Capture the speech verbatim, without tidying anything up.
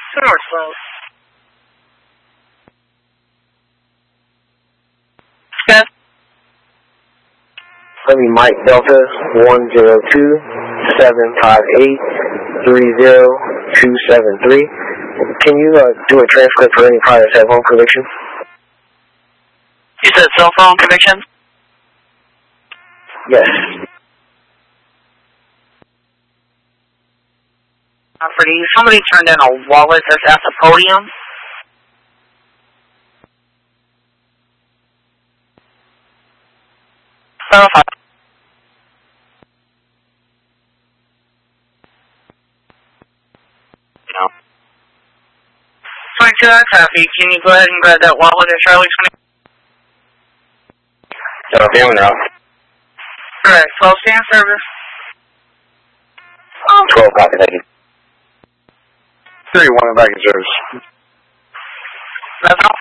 North twelve. Yes. Let me Mike Delta one zero two seven five eight three zero two seven three. Can you uh, do a transcript for any prior cell phone conviction? You said cell phone conviction? Yes. Property. Somebody turned in a wallet that's at the podium. Verify. No. twenty-two, that's happy. Can you go ahead and grab that wallet at Charlie twenty? So, feeling now. Correct. twelve stand service. twelve copy, thank you. thirty-one in back in service. That's all.